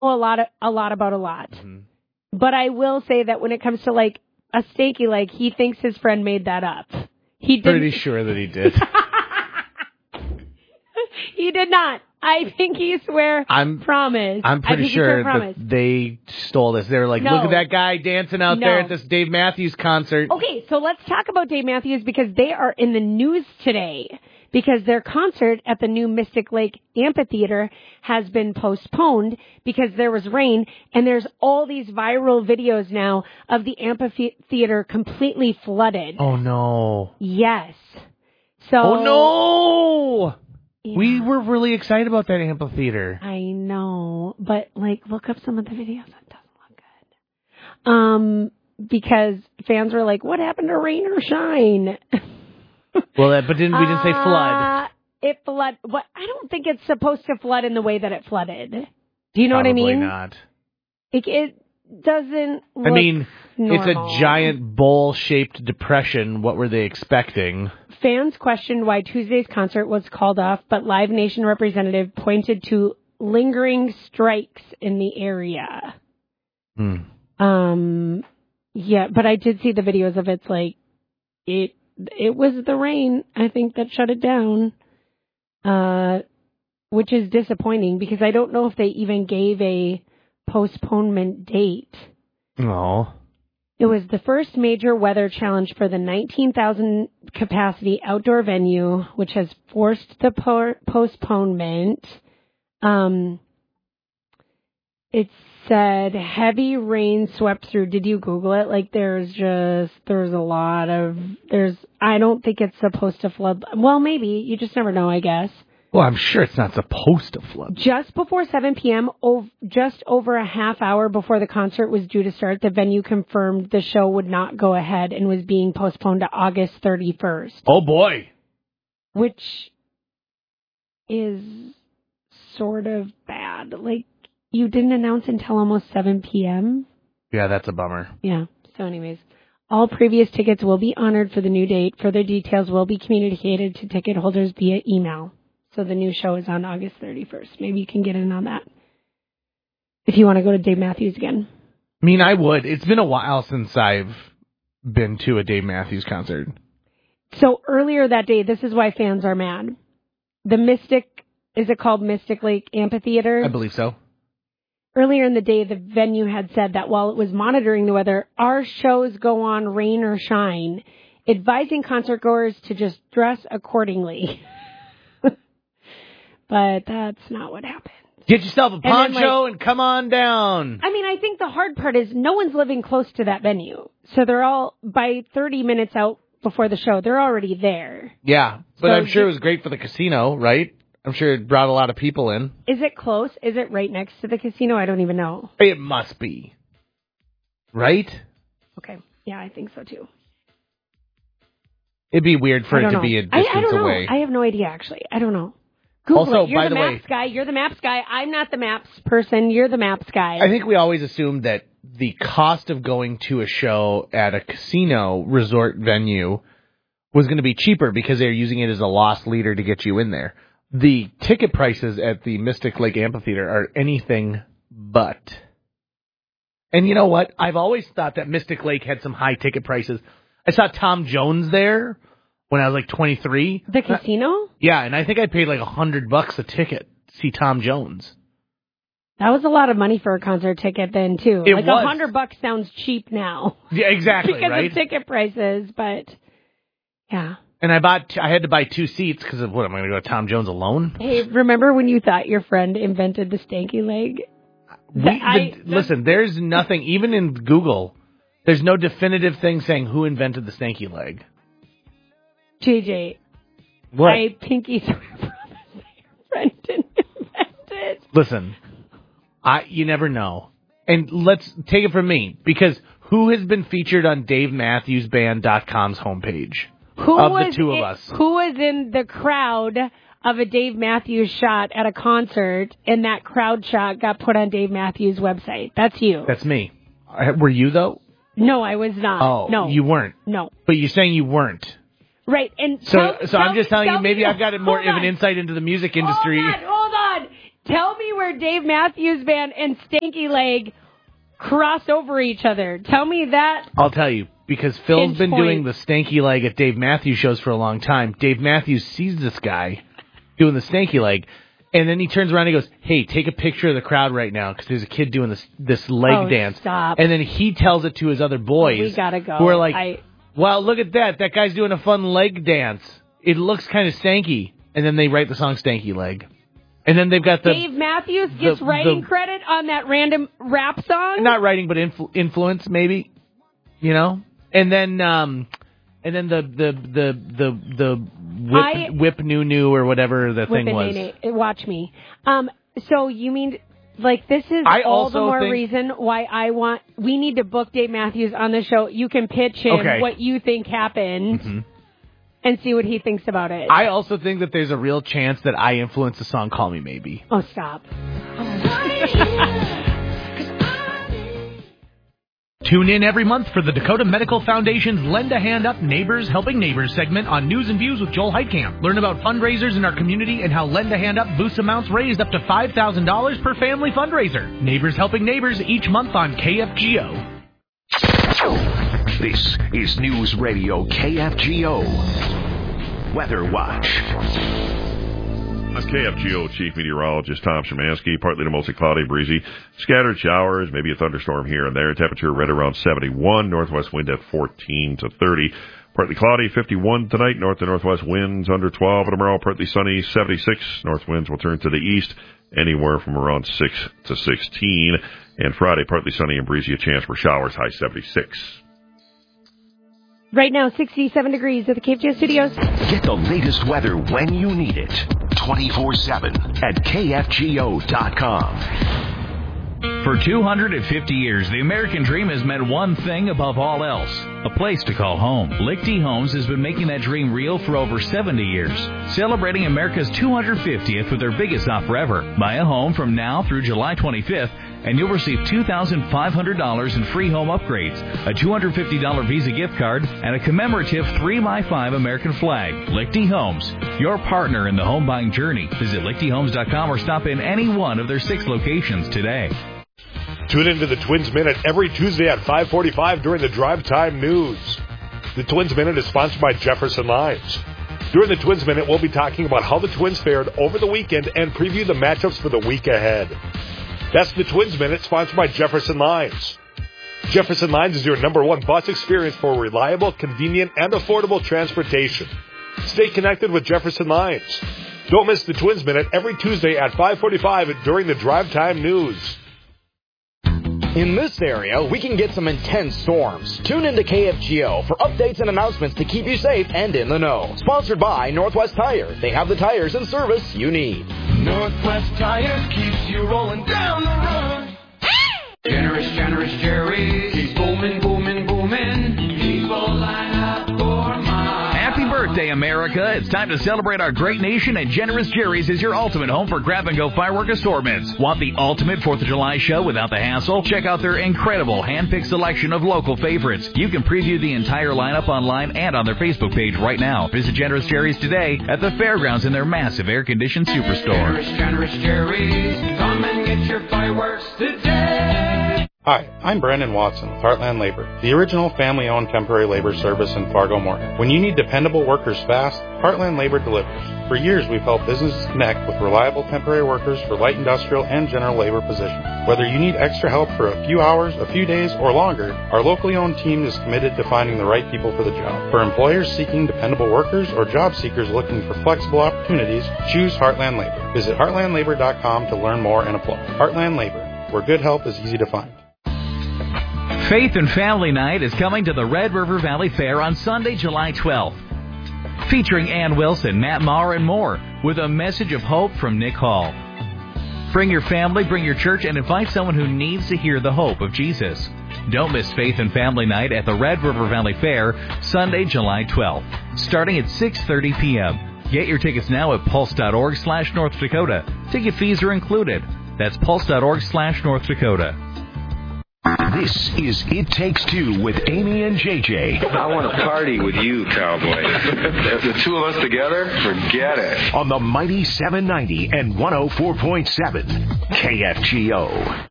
a lot about a lot. Mm-hmm. But I will say that when it comes to like a stanky leg, he thinks his friend made that up. He did. Pretty sure that he did. He did not. I think he swear. Promise. I'm pretty sure that they stole this. They were like, look at that guy dancing out there at this Dave Matthews concert. Okay, so let's talk about Dave Matthews because they are in the news today because their concert at the new Mystic Lake Amphitheater has been postponed because there was rain, and there's all these viral videos now of the amphitheater completely flooded. Oh, no. Yes. So. Oh, no! Yeah. We were really excited about that amphitheater. I know, but like, look up some of the videos. It doesn't look good. Because fans were like, "What happened to rain or shine?" Well, but we didn't say flood. It flood. What? I don't think it's supposed to flood in the way that it flooded. Do you know what I mean? Probably not. It doesn't. Look normal. It's a giant bowl-shaped depression. What were they expecting? Fans questioned why Tuesday's concert was called off, but Live Nation representative pointed to lingering strikes in the area. Yeah, but I did see the videos of it's like it was the rain, I think, that shut it down. Which is disappointing because I don't know if they even gave a postponement date. No. It was the first major weather challenge for the 19,000 capacity outdoor venue, which has forced the postponement. It said heavy rain swept through. Did you Google it? Like there's a lot of, I don't think it's supposed to flood. Well, maybe. You just never know, I guess. Well, I'm sure it's not supposed to flood. Just before 7 p.m., just over a half hour before the concert was due to start, the venue confirmed the show would not go ahead and was being postponed to August 31st. Oh, boy. Which is sort of bad. Like, you didn't announce until almost 7 p.m.? Yeah, that's a bummer. Yeah. So anyways, all previous tickets will be honored for the new date. Further details will be communicated to ticket holders via email. So the new show is on August 31st. Maybe you can get in on that if you want to go to Dave Matthews again. I mean, I would. It's been a while since I've been to a Dave Matthews concert. So earlier that day, this is why fans are mad. The Mystic, is it called Mystic Lake Amphitheater? I believe so. Earlier in the day, the venue had said that while it was monitoring the weather, our shows go on rain or shine, advising concertgoers to just dress accordingly. But that's not what happened. Get yourself a poncho and come on down. I mean, I think the hard part is no one's living close to that venue. So they're all, by 30 minutes out before the show, they're already there. Yeah, but so I'm sure it was great for the casino, right? I'm sure it brought a lot of people in. Is it close? Is it right next to the casino? I don't even know. It must be. Right? Okay. Yeah, I think so too. It'd be weird for it to be a distance I don't away. know. I have no idea, actually. I don't know. Google also, it. You're by the maps guy. You're the maps guy. I'm not the maps person. You're the maps guy. I think we always assumed that the cost of going to a show at a casino resort venue was going to be cheaper because they're using it as a loss leader to get you in there. The ticket prices at the Mystic Lake Amphitheater are anything but. And you know what? I've always thought that Mystic Lake had some high ticket prices. I saw Tom Jones there when I was like 23. The casino? Yeah, and I think I paid like $100 a ticket to see Tom Jones. That was a lot of money for a concert ticket then, too. It like was. $100 sounds cheap now. Yeah, exactly, because right? of ticket prices, but yeah. And I had to buy 2 seats because of what, am I going to go to Tom Jones alone? Hey, remember when you thought your friend invented the stanky leg? Listen, there's nothing, even in Google, there's no definitive thing saying who invented the stanky leg. JJ, what? I pinky swear promise that your friend didn't invent it. Listen, you never know. And let's take it from me, because who has been featured on DaveMatthewsBand.com's homepage? The two of us. Who was in the crowd of a Dave Matthews shot at a concert, and that crowd shot got put on Dave Matthews' website? That's you. That's me. Were you, though? No, I was not. Oh, no. You weren't? No. But you're saying you weren't. Right. And so I'm just telling you, maybe I've got more of an insight into the music industry. Hold on. Tell me where Dave Matthews Band and Stanky Leg cross over each other. Tell me that. I'll tell you, because Phil's been doing the Stanky Leg at Dave Matthews shows for a long time. Dave Matthews sees this guy doing the Stanky Leg, and then he turns around and he goes, hey, take a picture of the crowd right now, because there's a kid doing this leg dance. Stop. And then he tells it to his other boys. We gotta go. Who are like, well, look at that. That guy's doing a fun leg dance. It looks kind of stanky. And then they write the song Stanky Leg. And then they've got Dave Matthews gets writing credit on that random rap song? Not writing, but influence, maybe. You know? And then the whip new or whatever the thing was. Watch me. So you mean, like, this is all the more reason why we need to book Dave Matthews on the show. You can pitch him what you think happened and see what he thinks about it. I also think that there's a real chance that I influenced the song Call Me Maybe. Oh, stop. Tune in every month for the Dakota Medical Foundation's Lend a Hand Up Neighbors Helping Neighbors segment on News and Views with Joel Heitkamp. Learn about fundraisers in our community and how Lend a Hand Up boosts amounts raised up to $5,000 per family fundraiser. Neighbors Helping Neighbors each month on KFGO. This is News Radio KFGO Weather Watch. I'm KFGO Chief Meteorologist Tom Szymanski. Partly to mostly cloudy, breezy. Scattered showers, maybe a thunderstorm here and there. Temperature right around 71. Northwest wind at 14 to 30. Partly cloudy, 51 tonight. North to northwest winds under 12. Tomorrow, partly sunny, 76. North winds will turn to the east, anywhere from around 6 to 16. And Friday, partly sunny and breezy. A chance for showers, high 76. Right now, 67 degrees at the KFGO studios. Get the latest weather when you need it. 24/7 at KFGO.com. For 250 years, the American dream has meant one thing above all else, a place to call home. Lichty Homes has been making that dream real for over 70 years, celebrating America's 250th with their biggest offer ever. Buy a home from now through July 25th, and you'll receive $2,500 in free home upgrades, a $250 Visa gift card, and a commemorative 3x5 American flag. Lichty Homes, your partner in the home buying journey. Visit lichtyhomes.com or stop in any one of their 6 locations today. Tune into the Twins Minute every Tuesday at 5:45 during the Drive Time News. The Twins Minute is sponsored by Jefferson Lines. During the Twins Minute, we'll be talking about how the Twins fared over the weekend and preview the matchups for the week ahead. That's the Twins Minute, sponsored by Jefferson Lines. Jefferson Lines is your #1 bus experience for reliable, convenient, and affordable transportation. Stay connected with Jefferson Lines. Don't miss the Twins Minute every Tuesday at 5:45 during the Drive Time News. In this area, we can get some intense storms. Tune into KFGO for updates and announcements to keep you safe and in the know. Sponsored by Northwest Tire. They have the tires and service you need. Northwest Tire keeps you rolling down the road. Generous Jerry's. Keep booming, booming, booming. People line up for mine. Happy birthday, America. It's time to celebrate our great nation, and Generous Jerry's is your ultimate home for grab-and-go firework assortments. Want the ultimate 4th of July show without the hassle? Check out their incredible hand-picked selection of local favorites. You can preview the entire lineup online and on their Facebook page right now. Visit Generous Jerry's today at the fairgrounds in their massive air-conditioned superstore. Generous Jerry's. Come and get your fireworks today. Hi, I'm Brandon Watson with Heartland Labor, the original family-owned temporary labor service in Fargo-Moorhead. When you need dependable workers fast, Heartland Labor delivers. For years, we've helped businesses connect with reliable temporary workers for light industrial and general labor positions. Whether you need extra help for a few hours, a few days, or longer, our locally owned team is committed to finding the right people for the job. For employers seeking dependable workers or job seekers looking for flexible opportunities, choose Heartland Labor. Visit heartlandlabor.com to learn more and apply. Heartland Labor, where good help is easy to find. Faith and Family Night is coming to the Red River Valley Fair on Sunday, July 12th. Featuring Ann Wilson, Matt Maher, and more, with a message of hope from Nick Hall. Bring your family, bring your church, and invite someone who needs to hear the hope of Jesus. Don't miss Faith and Family Night at the Red River Valley Fair, Sunday, July 12th, starting at 6:30 p.m. Get your tickets now at pulse.org/North Dakota. Ticket fees are included. That's pulse.org/North Dakota. This is It Takes Two with Amy and JJ. I want to party with you, cowboy. The two of us together, forget it. On the mighty 790 and 104.7 KFGO.